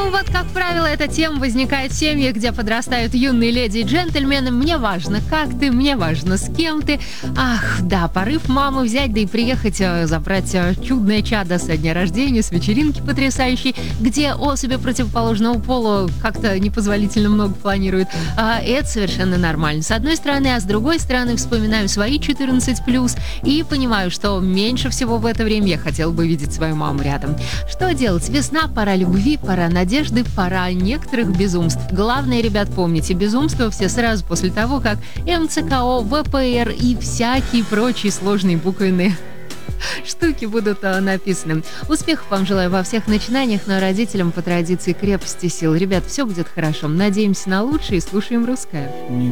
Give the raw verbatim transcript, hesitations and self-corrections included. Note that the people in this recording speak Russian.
Ну вот, как правило, эта тема возникает в семьях, где подрастают юные леди и джентльмены. Мне важно, как ты, мне важно, с кем ты. Ах, да, порыв мамы взять, да и приехать, э, забрать э, чудное чадо со дня рождения, с вечеринки потрясающей, где особи противоположного пола как-то непозволительно много планируют. А, это совершенно нормально. С одной стороны, а с другой стороны, вспоминаю свои четырнадцать плюс и понимаю, что меньше всего в это время я хотела бы видеть свою маму рядом. Что делать? Весна, пора любви, пора надежды, пора некоторых безумств. Главное, ребят, помните, безумства все сразу после того, как эм цэ ка о, вэ пэ эр и всякие прочие сложные буквенные штуки будут а, написаны. Успехов вам желаю во всех начинаниях, но родителям по традиции крепости сил. Ребят, все будет хорошо. Надеемся на лучшее и слушаем русское.